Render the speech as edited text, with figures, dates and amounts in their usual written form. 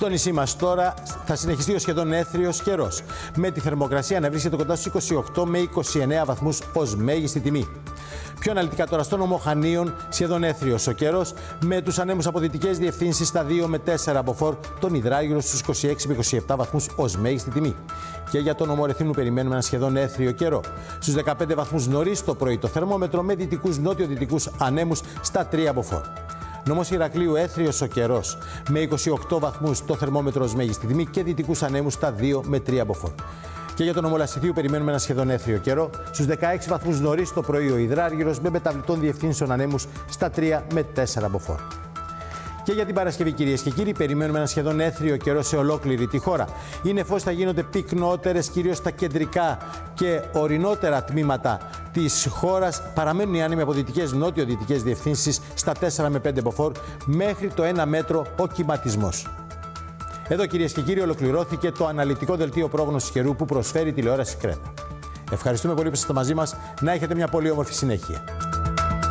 Στο νησί μας τώρα θα συνεχιστεί ο σχεδόν έθριος καιρός, με τη θερμοκρασία να βρίσκεται κοντά στους 28 με 29 βαθμούς ως μέγιστη τιμή. Πιο αναλυτικά τώρα στον νομό Χανίων, σχεδόν έθριος ο καιρός, με τους ανέμους από δυτικές διευθύνσεις στα 2 με 4 μποφόρ, τον Ιδράγυρο στους 26 με 27 βαθμούς ως μέγιστη τιμή. Και για τον νομό Ρεθύμνου περιμένουμε ένα σχεδόν έθριο καιρό. Στους 15 βαθμούς νωρίς το πρωί το θερμόμετρο, με δυτικούς νότιο-δυτικούς ανέμους στα 3 μποφόρ. Νομός Ηρακλείου έθριος ο καιρός, με 28 βαθμούς το θερμόμετρο ως μέγιστη τιμή και δυτικούς ανέμους στα 2 με 3 μποφόρ. Και για τον νομό Λασιθίου περιμένουμε ένα σχεδόν έθριο καιρό. Στους 16 βαθμούς νωρίς το πρωί ο Ιδράργυρος, με μεταβλητών διευθύνσεων ανέμους στα 3 με 4 μποφόρ. Και για την Παρασκευή, κυρίες και κύριοι, περιμένουμε ένα σχεδόν έθριο καιρό σε ολόκληρη τη χώρα. Οι νεφώσεις θα γίνονται πυκνότερες, κυρίως στα κεντρικά και ορεινότερα τμήματα της χώρας. Παραμένουν οι άνεμοι από δυτικές νότιο-δυτικές διευθύνσεις στα 4 με 5 μποφόρ, μέχρι το 1 μέτρο ο κυματισμός. Εδώ, κυρίες και κύριοι, ολοκληρώθηκε το αναλυτικό δελτίο πρόγνωσης καιρού που προσφέρει η τηλεόραση Κρέτα. Ευχαριστούμε πολύ που είστε μαζί μας. Να έχετε μια πολύ όμορφη συνέχεια.